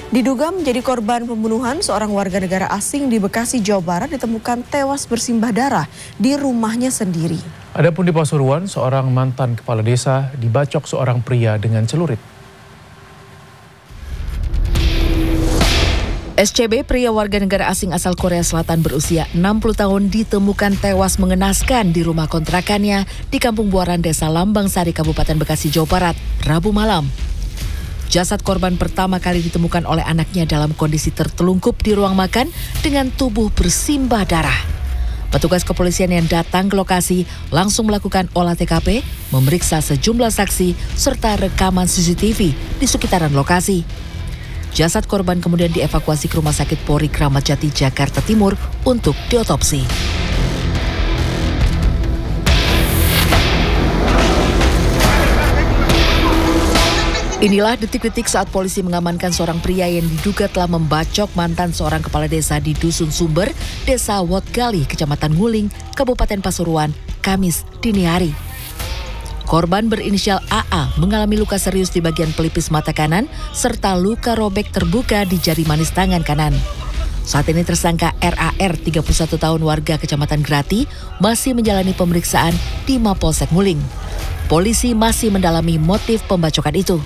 Diduga menjadi korban pembunuhan, seorang warga negara asing di Bekasi, Jawa Barat ditemukan tewas bersimbah darah di rumahnya sendiri. Adapun di Pasuruan, seorang mantan kepala desa dibacok seorang pria dengan celurit. SCB, pria warga negara asing asal Korea Selatan berusia 60 tahun ditemukan tewas mengenaskan di rumah kontrakannya di Kampung Buaran, Desa Lambang Sari, Kabupaten Bekasi, Jawa Barat, Rabu malam. Jasad korban pertama kali ditemukan oleh anaknya dalam kondisi tertelungkup di ruang makan dengan tubuh bersimbah darah. Petugas kepolisian yang datang ke lokasi langsung melakukan olah TKP, memeriksa sejumlah saksi serta rekaman CCTV di sekitaran lokasi. Jasad korban kemudian dievakuasi ke Rumah Sakit Polri Kramat Jati, Jakarta Timur untuk diotopsi. Inilah detik-detik saat polisi mengamankan seorang pria yang diduga telah membacok mantan seorang kepala desa di Dusun Sumber, Desa Wotgali, Kecamatan Nguling, Kabupaten Pasuruan, Kamis dini hari. Korban berinisial AA mengalami luka serius di bagian pelipis mata kanan serta luka robek terbuka di jari manis tangan kanan. Saat ini tersangka RAR, 31 tahun, warga Kecamatan Grati, masih menjalani pemeriksaan di Mapolsek Nguling. Polisi masih mendalami motif pembacokan itu.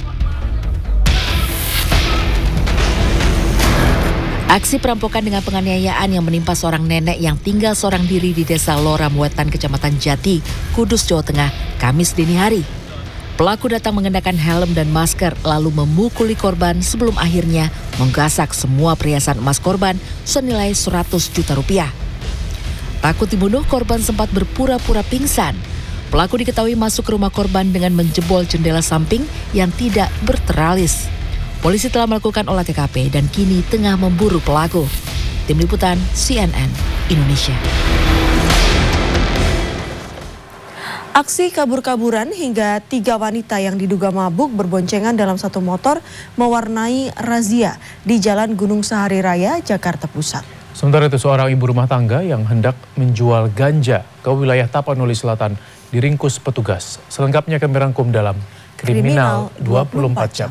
Aksi perampokan dengan penganiayaan yang menimpa seorang nenek yang tinggal seorang diri di Desa Loram Wetan, Kecamatan Jati, Kudus, Jawa Tengah, Kamis dini hari. Pelaku datang mengenakan helm dan masker lalu memukuli korban sebelum akhirnya menggasak semua perhiasan emas korban senilai 100 juta rupiah. Takut dibunuh, korban sempat berpura-pura pingsan. Pelaku diketahui masuk ke rumah korban dengan menjebol jendela samping yang tidak berteralis. Polisi telah melakukan olah TKP dan kini tengah memburu pelaku. Tim Liputan CNN Indonesia. Aksi kabur-kaburan hingga 3 wanita yang diduga mabuk berboncengan dalam satu motor mewarnai razia di Jalan Gunung Sahari Raya, Jakarta Pusat. Sementara itu, seorang ibu rumah tangga yang hendak menjual ganja ke wilayah Tapanuli Selatan diringkus petugas. Selengkapnya kami rangkum dalam Kriminal 24 Jam.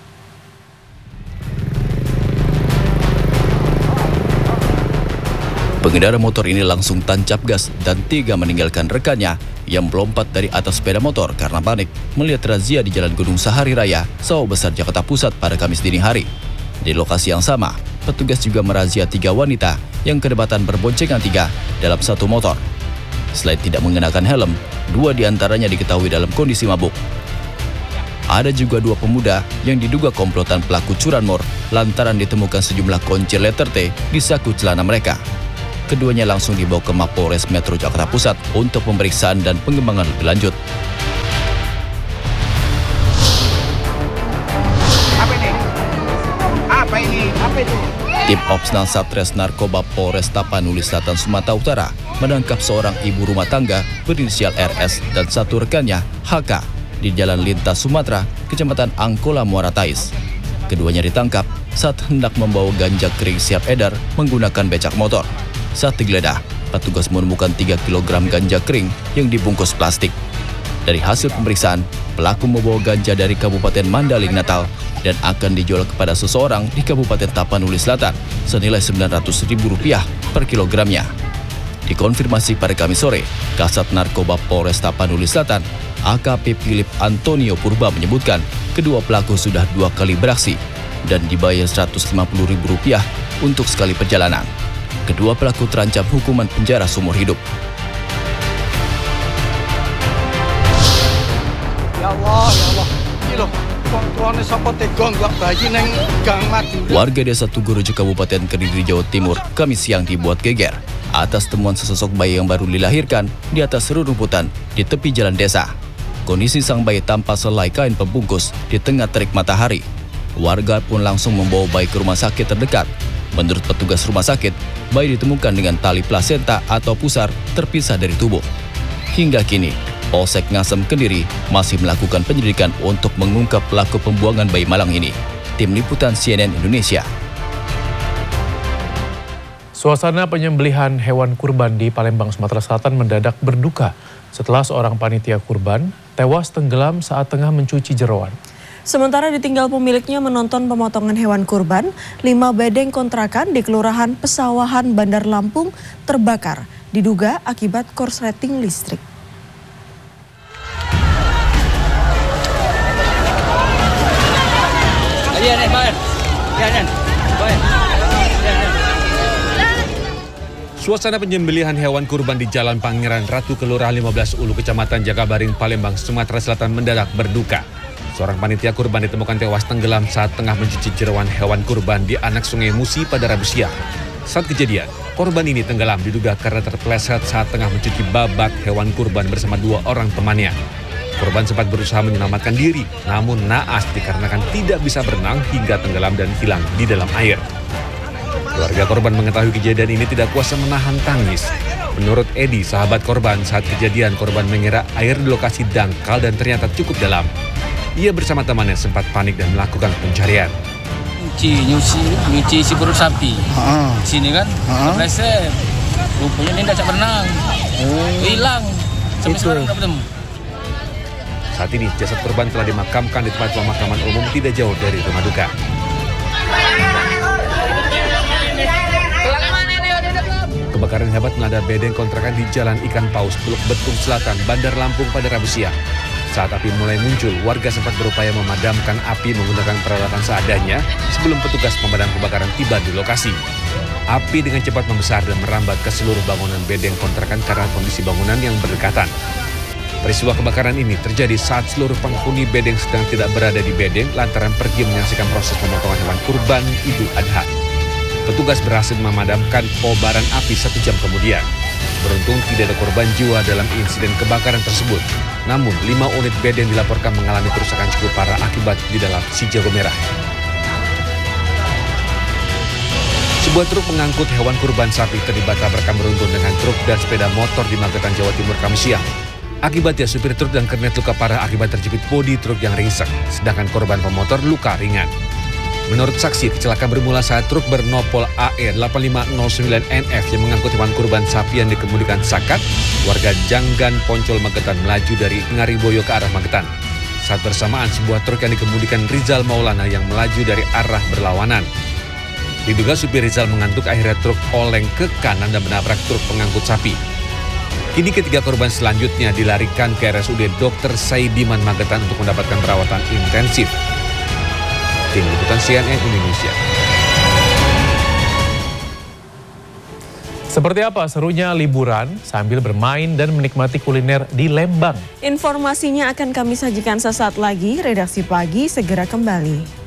Pengendara motor ini langsung tancap gas dan tega meninggalkan rekannya yang melompat dari atas sepeda motor karena panik melihat razia di Jalan Gunung Sahari Raya, Sawah Besar, Jakarta Pusat pada Kamis dini hari. Di lokasi yang sama, petugas juga merazia 3 wanita yang kedapatan berboncengan 3 dalam satu motor. Selain tidak mengenakan helm, 2 diantaranya diketahui dalam kondisi mabuk. Ada juga 2 pemuda yang diduga komplotan pelaku curanmor lantaran ditemukan sejumlah kunci letter T di saku celana mereka. Keduanya langsung dibawa ke Mapolres Metro Jakarta Pusat untuk pemeriksaan dan pengembangan lebih lanjut. Apa itu? Tim Opsnal Satres Narkoba Polres Tapanuli Selatan, Sumatera Utara menangkap seorang ibu rumah tangga berinisial RS dan 1 rekannya HK di Jalan Lintas Sumatera, Kecamatan Angkola, Muara Tais. Keduanya ditangkap saat hendak membawa ganja kering siap edar menggunakan becak motor. Saat digeledah, petugas menemukan 3 kg ganja kering yang dibungkus plastik. Dari hasil pemeriksaan, pelaku membawa ganja dari Kabupaten Mandaling Natal dan akan dijual kepada seseorang di Kabupaten Tapanuli Selatan senilai Rp900.000 per kilogramnya. Dikonfirmasi pada Kamis sore, Kasat Narkoba Polres Tapanuli Selatan, AKP Philip Antonio Purba menyebutkan kedua pelaku sudah 2 kali beraksi dan dibayar Rp150.000 untuk sekali perjalanan. Kedua pelaku terancam hukuman penjara seumur hidup. Ya Allah. Ini loh, kontrolnya sampai tegang gak bayi neng gang madu. Warga Desa Tugurejo, Kabupaten Kediri, Jawa Timur, Kamis siang dibuat geger atas temuan sesosok bayi yang baru dilahirkan di atas rerumputan di tepi jalan desa. Kondisi sang bayi tanpa selai kain pembungkus di tengah terik matahari. Warga pun langsung membawa bayi ke rumah sakit terdekat. Menurut petugas rumah sakit, bayi ditemukan dengan tali plasenta atau pusar terpisah dari tubuh. Hingga kini, Polsek Ngasem Kediri masih melakukan penyelidikan untuk mengungkap pelaku pembuangan bayi malang ini. Tim Liputan CNN Indonesia. Suasana penyembelihan hewan kurban di Palembang, Sumatera Selatan mendadak berduka setelah seorang panitia kurban tewas tenggelam saat tengah mencuci jeroan. Sementara ditinggal pemiliknya menonton pemotongan hewan kurban, 5 bedeng kontrakan di Kelurahan Pesawahan, Bandar Lampung terbakar, diduga akibat korsleting listrik. Suasana penyembelihan hewan kurban di Jalan Pangeran Ratu Kelurahan 15 Ulu, Kecamatan Jagabaring, Palembang, Sumatera Selatan mendadak berduka. Seorang panitia kurban ditemukan tewas tenggelam saat tengah mencuci jeroan hewan kurban di anak Sungai Musi pada Rabu siang. Saat kejadian, korban ini tenggelam diduga karena terpeleset saat tengah mencuci babak hewan kurban bersama 2 orang temannya. Korban sempat berusaha menyelamatkan diri, namun naas dikarenakan tidak bisa berenang hingga tenggelam dan hilang di dalam air. Keluarga korban mengetahui kejadian ini tidak kuasa menahan tangis. Menurut Edi, sahabat korban, saat kejadian korban mengira air di lokasi dangkal dan ternyata cukup dalam. Ia bersama temannya sempat panik dan melakukan pencarian. Nyuci si perut sapi. Sini kan, kepleset. Rupanya dia tidak berenang. Hilang. Sampai sekarang tidak bertemu. Saat ini jasad korban telah dimakamkan di tempat pemakaman umum tidak jauh dari rumah duka. Kebakaran hebat melanda bedeng kontrakan di Jalan Ikan Paus, Teluk Betung Selatan, Bandar Lampung pada Rabu siang. Saat api mulai muncul, warga sempat berupaya memadamkan api menggunakan peralatan seadanya sebelum petugas pemadam kebakaran tiba di lokasi. Api dengan cepat membesar dan merambat ke seluruh bangunan bedeng kontrakan karena kondisi bangunan yang berdekatan. Peristiwa kebakaran ini terjadi saat seluruh penghuni bedeng sedang tidak berada di bedeng lantaran pergi menyaksikan proses pemotongan hewan kurban Idul Adha. Petugas berhasil memadamkan kobaran api 1 jam kemudian. Beruntung tidak ada korban jiwa dalam insiden kebakaran tersebut. Namun 5 unit bedeng dilaporkan mengalami kerusakan cukup parah akibat di dalam si jago merah. Sebuah truk mengangkut hewan kurban sapi terlibat tabrakan beruntun dengan truk dan sepeda motor di Magetan, Jawa Timur, Kamis siang. Akibatnya supir truk dan kernet luka parah akibat terjepit bodi truk yang ringsek, sedangkan korban pemotor luka ringan. Menurut saksi, kecelakaan bermula saat truk bernopol AE 8509NF yang mengangkut hewan kurban sapi yang dikemudikan Sakat, warga Janggan, Poncol, Magetan melaju dari Ngariboyo ke arah Magetan. Saat bersamaan, sebuah truk yang dikemudikan Rizal Maulana yang melaju dari arah berlawanan. Diduga supir Rizal mengantuk, akhirnya truk oleng ke kanan dan menabrak truk pengangkut sapi. Kini ketiga korban selanjutnya dilarikan ke RSUD Dr. Saidiman Magetan untuk mendapatkan perawatan intensif. Tim Liputan CNN Indonesia. Seperti apa serunya liburan sambil bermain dan menikmati kuliner di Lembang? Informasinya akan kami sajikan sesaat lagi. Redaksi Pagi segera kembali.